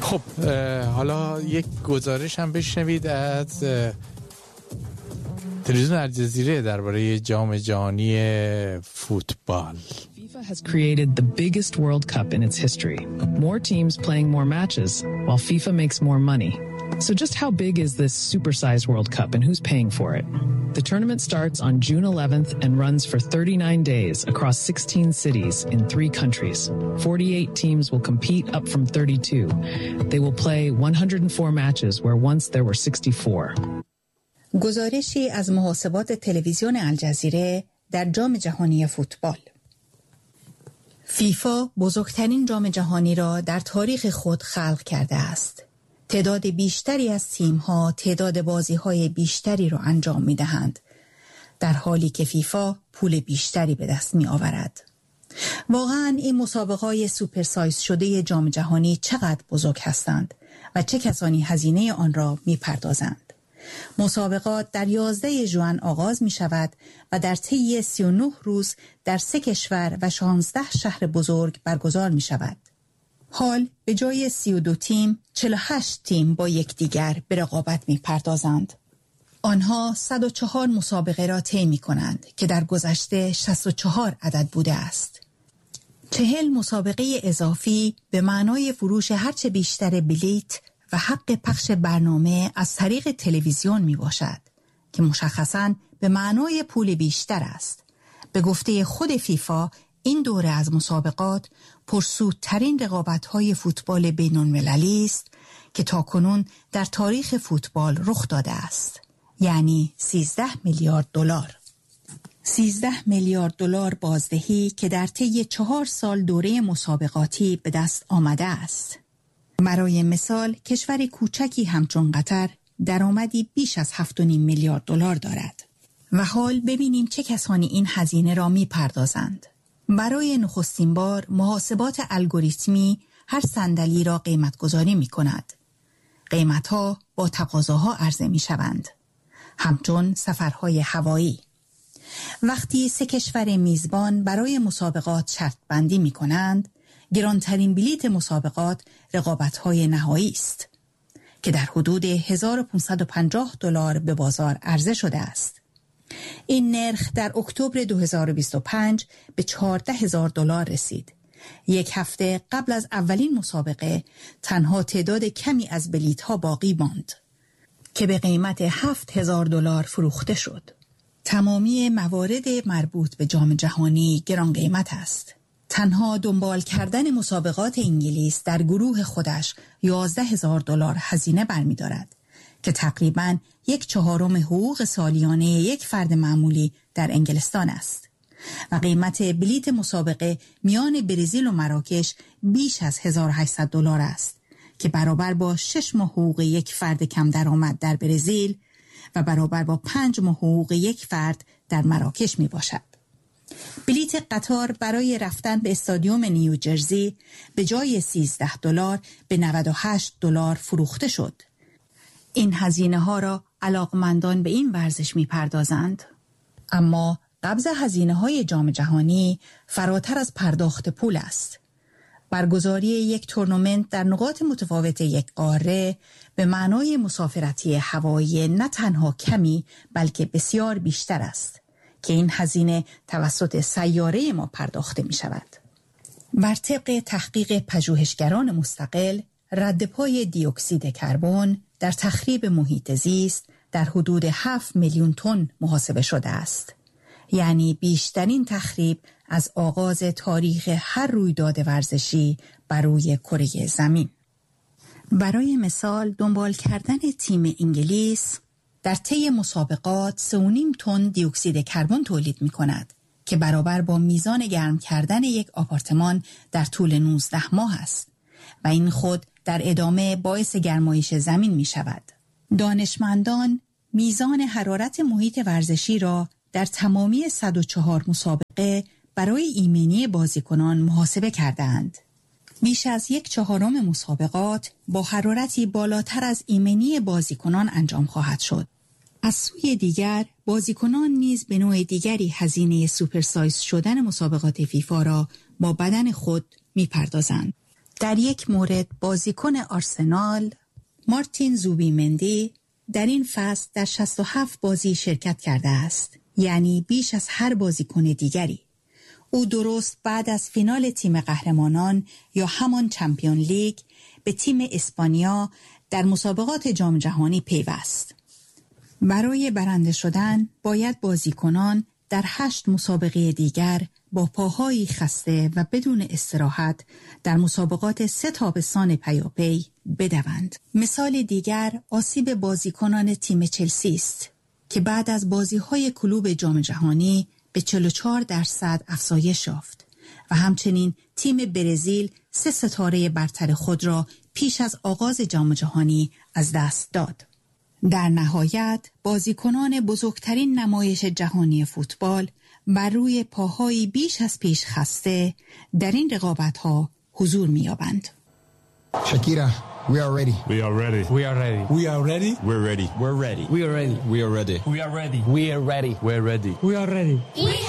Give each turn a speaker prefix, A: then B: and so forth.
A: خب حالا یک گزارش هم بشنوید از تلویزیون الجزیره درباره جام جهانی فوتبال.
B: FIFA has created the biggest World Cup in its history. More teams playing more matches, while FIFA makes more money. So just how big is this supersized World Cup and who's paying for it? The tournament starts on June 11th and runs for 39 days across 16 cities in 3 countries. 48 teams will compete up from 32. They will play 104 matches where once there were 64.
C: گزارشی از محاسبات تلویزیون الجزیره در جام جهانی فوتبال. فیفا بزرگترین جام جهانی را در تاریخ خود خلق کرده است. تعداد بیشتری از تیم‌ها تعداد بازی‌های بیشتری را انجام می‌دهند، در حالی که فیفا پول بیشتری به دست می‌آورد. واقعاً این مسابقه‌های سوپرسایز شده جام جهانی چقدر بزرگ هستند و چه کسانی هزینه آن را می‌پردازند. مسابقات در 11 ژوئن آغاز می شود و در طی 39 روز در 3 کشور و 16 شهر بزرگ برگزار می شود. حال به جای 32 تیم، 48 تیم با یکدیگر به رقابت می پردازند. آنها 104 مسابقه را طی می کنند که در گذشته 64 عدد بوده است. 40 مسابقه اضافی به معنای فروش هرچه بیشتر بلیت و حق پخش برنامه از طریق تلویزیون می باشد که مشخصاً به معنای پول بیشتر است. به گفته خود فیفا این دوره از مسابقات پرسودترین رقابت‌های فوتبال بین‌المللی است که تاکنون در تاریخ فوتبال رخ داده است. یعنی 13 میلیارد دلار. 13 میلیارد دلار بازدهی که در طی 4 سال دوره مسابقاتی به دست آمده است. برای مثال کشور کوچکی همچون قطر درآمدی بیش از 7.5 میلیارد دلار دارد. و حال ببینیم چه کسانی این هزینه را می پردازند. برای نخستین بار محاسبات الگوریتمی هر صندلی را قیمت گذاری می کند. قیمتها با تقاضاها عرضه می شوند. همچون سفرهای هوایی. وقتی 3 کشور میزبان برای مسابقات شرط بندی می کنند، گرانترین بلیت مسابقات رقابت‌های نهایی است که در حدود 1550 دلار به بازار عرضه شده است. این نرخ در اکتبر 2025 به 14000 دلار رسید. 1 هفته قبل از اولین مسابقه تنها تعداد کمی از بلیت‌ها باقی ماند که به قیمت 7000 دلار فروخته شد. تمامی موارد مربوط به جام جهانی گران قیمت است. تنها دنبال کردن مسابقات انگلیس در گروه خودش 11000 دلار هزینه برمی‌دارد که تقریباً 1/4 حقوق سالیانه یک فرد معمولی در انگلستان است و قیمت بلیت مسابقه میان برزیل و مراکش بیش از 1800 دلار است که برابر با 6 ماه حقوق یک فرد کم درآمد در برزیل و برابر با 5 ماه حقوق یک فرد در مراکش می باشد. بلیت قطار برای رفتن به استادیوم نیوجرسی به جای 13 دلار به 98 دلار فروخته شد. این هزینه ها را علاقمندان به این ورزش می پردازند. اما قبض هزینه های جام جهانی فراتر از پرداخت پول است. برگزاری یک تورنمنت در نقاط متفاوت یک قاره به معنای مسافرتی هوایی نه تنها کمی بلکه بسیار بیشتر است که این هزینه توسط سیاره ما پرداخته می شود. بر طبق تحقیق پژوهشگران مستقل، ردپای دی اکسید کربن در تخریب محیط زیست در حدود 7 میلیون تن محاسبه شده است. یعنی بیشترین تخریب از آغاز تاریخ هر رویداد ورزشی بر روی کره زمین. برای مثال دنبال کردن تیم انگلیس در طی مسابقات 3.5 تن دی اکسید کربن تولید می کند که برابر با میزان گرم کردن یک آپارتمان در طول 19 ماه است و این خود در ادامه باعث گرمایش زمین می شود. دانشمندان میزان حرارت محیط ورزشی را در تمامی 104 مسابقه برای ایمنی بازیکنان محاسبه کردند. بیش از 1/4 مسابقات با حرارتی بالاتر از ایمنی بازیکنان انجام خواهد شد. از سوی دیگر بازیکنان نیز به نوع دیگری هزینه سوپرسایز شدن مسابقات فیفا را با بدن خود می‌پردازند. در یک مورد بازیکن آرسنال مارتین زوبیمندی در این فصل در 67 بازی شرکت کرده است، یعنی بیش از هر بازیکن دیگری. او درست بعد از فینال تیم قهرمانان یا همان چمپیون لیگ به تیم اسپانیا در مسابقات جام جهانی پیوست. برای برنده شدن باید بازیکنان در 8 مسابقه دیگر با پاهایی خسته و بدون استراحت در مسابقات 3 تابستان پیاپی بدوند. مثال دیگر آسیب بازیکنان تیم چلسی است که بعد از بازی‌های کلوب جام جهانی به 44% افزایش یافت و همچنین تیم برزیل 3 ستاره برتر خود را پیش از آغاز جام جهانی از دست داد. در نهایت بازیکنان بزرگترین نمایش جهانی فوتبال بر روی پاهایی بیش از پیش خسته در این رقابت‌ها حضور می‌یابند.
D: Shakira, we are ready.
E: We are ready.
F: We are ready.
E: We are ready.
F: We're ready.
E: We're ready.
F: We are ready.
E: We are ready.
F: We are ready.
E: We are ready.
F: We're ready.
E: We are ready.
F: We